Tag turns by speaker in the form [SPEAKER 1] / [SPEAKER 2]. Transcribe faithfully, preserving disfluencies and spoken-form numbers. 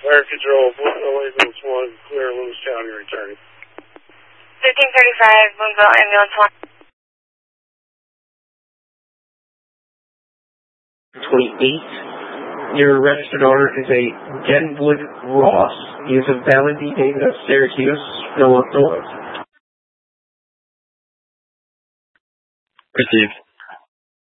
[SPEAKER 1] Fire control, Boonville Ambulance one, clear Lewis County, returning.
[SPEAKER 2] fifteen thirty-five, Boonville Ambulance one.
[SPEAKER 3] twenty-eight. Your registered owner is a Denwood Ross. He is a valid detained of Syracuse, Illinois.
[SPEAKER 4] Received.